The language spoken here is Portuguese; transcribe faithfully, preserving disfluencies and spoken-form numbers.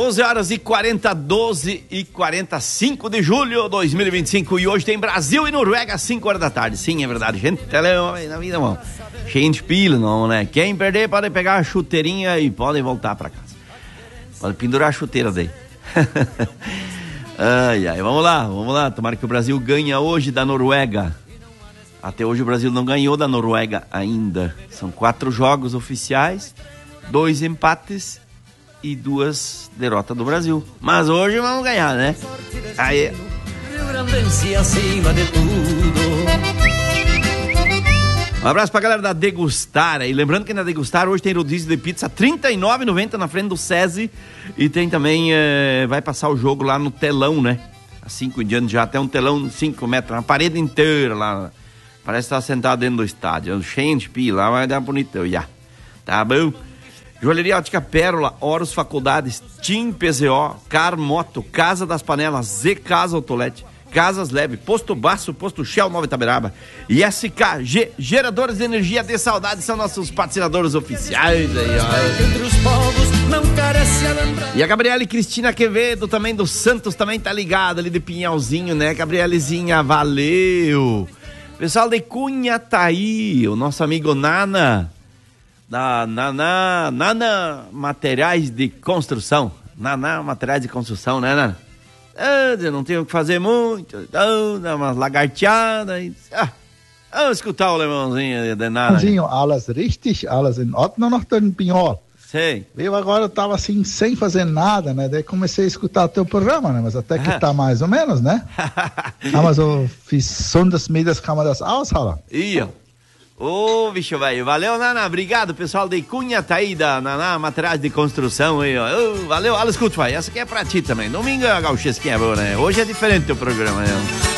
doze horas e quarenta, doze e quarenta, cinco de julho de dois mil e vinte e cinco. E hoje tem Brasil e Noruega às cinco horas da tarde. Sim, é verdade. Gente, na vida, mano. Cheio de pila, não, né? Quem perder pode pegar a chuteirinha e pode voltar pra casa. Pode pendurar a chuteira daí. Ai, ai, vamos lá, vamos lá. Tomara que o Brasil ganhe hoje da Noruega. Até hoje o Brasil não ganhou da Noruega ainda. São quatro jogos oficiais, dois empates e duas derrotas do Brasil. Mas hoje vamos ganhar, né? Aí. Um abraço pra galera da Degustar. E lembrando que na Degustar hoje tem rodízio de pizza trinta e nove reais e noventa centavos na frente do SESI. E tem também, é, vai passar o jogo lá no telão, né? Há cinco em diante já, até um telão de cinco metros, uma parede inteira lá. Parece estar sentado dentro do estádio. Cheio de pila, vai dar bonitão, já. Tá bom? Joalheria Ótica Pérola, Horus Faculdades, Tim P Z O, Car Moto, Casa das Panelas, Z Casa Autolete, Casas Leve, Posto Baço, Posto Shell Nova Itaberaba e S K G, Geradores de Energia de Saudade, são nossos patrocinadores oficiais aí, ó. E a Gabriele Cristina Quevedo, também do Santos, também tá ligada ali de Pinhalzinho, né? Gabrielezinha, valeu! Pessoal de Cunha tá aí, o nosso amigo Nana, da Nana, Nana Materiais de Construção. Nana Materiais de Construção, né, Nana? Ah, eu não tenho o que fazer muito, então, dá umas lagarteadas. Ah, vamos escutar o alemãozinho de Nana. Alles richtig, alles in Ordnung noch drin, Pinhol. Sei. Eu agora tava assim, sem fazer nada, né? Daí comecei a escutar teu programa, né? Mas até que ah. tá mais ou menos, né? Ah, mas eu fiz sondas medidas câmeras aushalten. Ia. Ô, oh, bicho velho, valeu, Nana, obrigado, pessoal de Cunha tá aí, da Nana Materiais de Construção aí, ó. Oh, valeu, alles gut, vai, essa aqui é pra ti também. Domingo é a gauchesquinha boa, né? Hoje é diferente o programa, né?